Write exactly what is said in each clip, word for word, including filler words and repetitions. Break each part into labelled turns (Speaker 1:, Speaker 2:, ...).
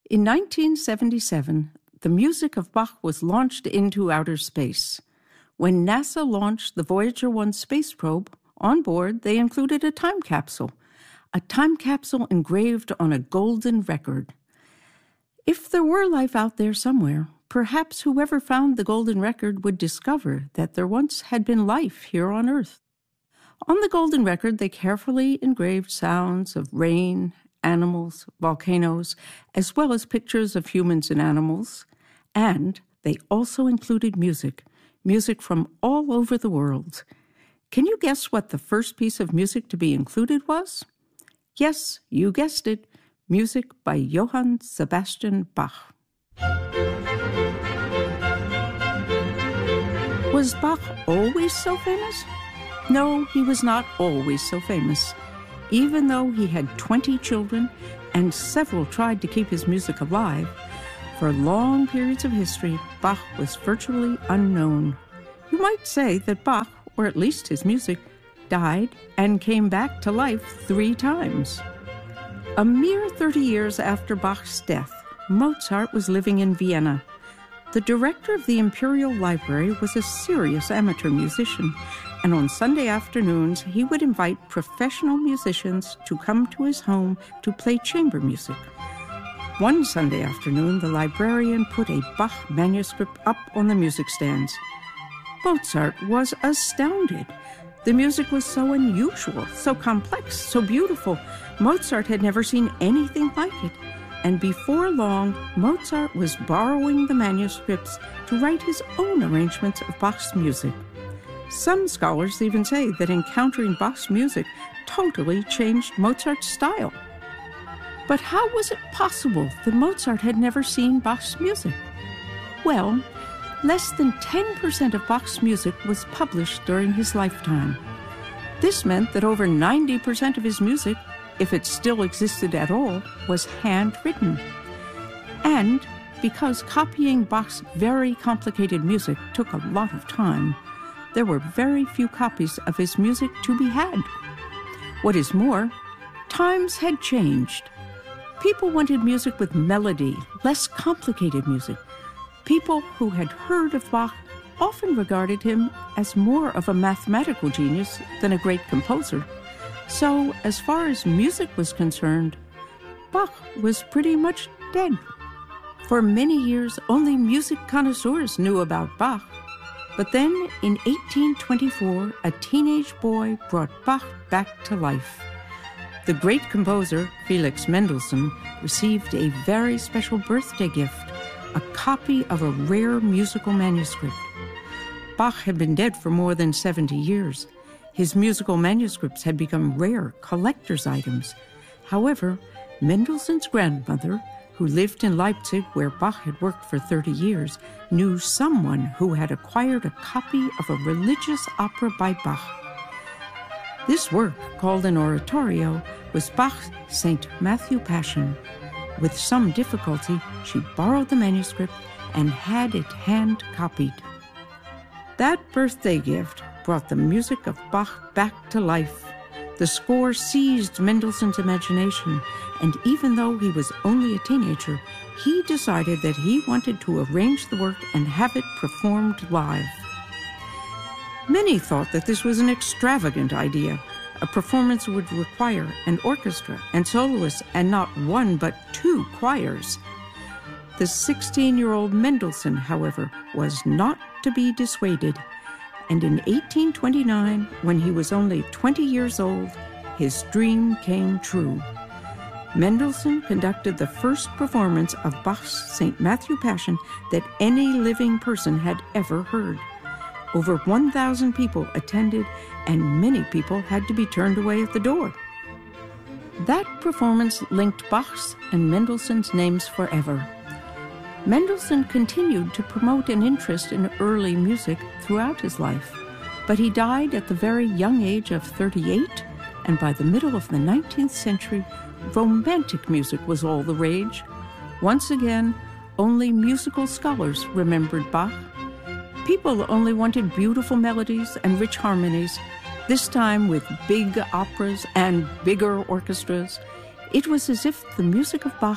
Speaker 1: In nineteen seventy-seven, the music of Bach was launched into outer space. When NASA launched the Voyager one space probe, on board they included a time capsule, a time capsule engraved on a golden record. If there were life out there somewhere, perhaps whoever found the golden record would discover that there once had been life here on Earth. On the golden record, they carefully engraved sounds of rain, animals, volcanoes, as well as pictures of humans and animals. And they also included music, music from all over the world. Can you guess what the first piece of music to be included was? Yes, you guessed it, music by Johann Sebastian Bach. Was Bach always so famous? No, he was not always so famous. Even though he had twenty children and several tried to keep his music alive, for long periods of history, Bach was virtually unknown. You might say that Bach, or at least his music, died and came back to life three times. A mere thirty years after Bach's death, Mozart was living in Vienna. The director of the Imperial Library was a serious amateur musician, and on Sunday afternoons he would invite professional musicians to come to his home to play chamber music. One Sunday afternoon, the librarian put a Bach manuscript up on the music stands. Mozart was astounded. The music was so unusual, so complex, so beautiful. Mozart had never seen anything like it. And before long, Mozart was borrowing the manuscripts to write his own arrangements of Bach's music. Some scholars even say that encountering Bach's music totally changed Mozart's style. But how was it possible that Mozart had never seen Bach's music? Well, less than ten percent of Bach's music was published during his lifetime. This meant that over ninety percent of his music, if it still existed at all, was handwritten. And because copying Bach's very complicated music took a lot of time, there were very few copies of his music to be had. What is more, times had changed. People wanted music with melody, less complicated music. People who had heard of Bach often regarded him as more of a mathematical genius than a great composer. So, as far as music was concerned, Bach was pretty much dead. For many years, only music connoisseurs knew about Bach. But then, in eighteen twenty-four, a teenage boy brought Bach back to life. The great composer, Felix Mendelssohn, received a very special birthday gift, a copy of a rare musical manuscript. Bach had been dead for more than seventy years. His musical manuscripts had become rare collector's items. However, Mendelssohn's grandmother, who lived in Leipzig where Bach had worked for thirty years, knew someone who had acquired a copy of a religious opera by Bach. This work, called an oratorio, was Bach's Saint Matthew Passion. With some difficulty, she borrowed the manuscript and had it hand-copied. That birthday gift brought the music of Bach back to life. The score seized Mendelssohn's imagination, and even though he was only a teenager, he decided that he wanted to arrange the work and have it performed live. Many thought that this was an extravagant idea. A performance would require an orchestra and soloists and not one but two choirs. The sixteen-year-old Mendelssohn, however, was not to be dissuaded. And in eighteen twenty-nine, when he was only twenty years old, his dream came true. Mendelssohn conducted the first performance of Bach's Saint Matthew Passion that any living person had ever heard. Over one thousand people attended, and many people had to be turned away at the door. That performance linked Bach's and Mendelssohn's names forever. Mendelssohn continued to promote an interest in early music throughout his life, but he died at the very young age of thirty-eight, and by the middle of the nineteenth century, romantic music was all the rage. Once again, only musical scholars remembered Bach. People only wanted beautiful melodies and rich harmonies, this time with big operas and bigger orchestras. It was as if the music of Bach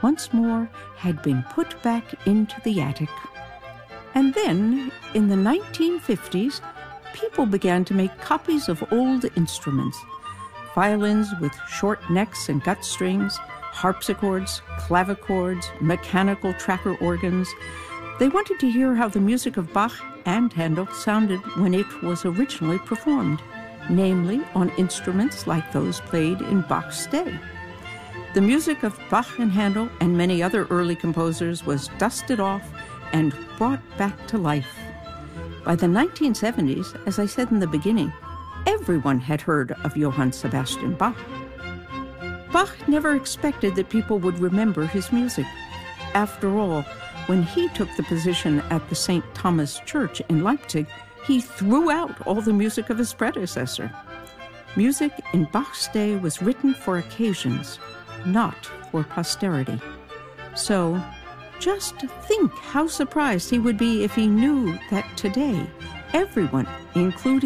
Speaker 1: once more had been put back into the attic. And then, in the nineteen fifties, people began to make copies of old instruments. Violins with short necks and gut strings, harpsichords, clavichords, mechanical tracker organs. They wanted to hear how the music of Bach and Handel sounded when it was originally performed, namely on instruments like those played in Bach's day. The music of Bach and Handel and many other early composers was dusted off and brought back to life. By the nineteen seventies, as I said in the beginning, everyone had heard of Johann Sebastian Bach. Bach never expected that people would remember his music. After all, when he took the position at the Saint Thomas Church in Leipzig, he threw out all the music of his predecessor. Music in Bach's day was written for occasions, not for posterity. So, just think how surprised he would be if he knew that today, everyone, including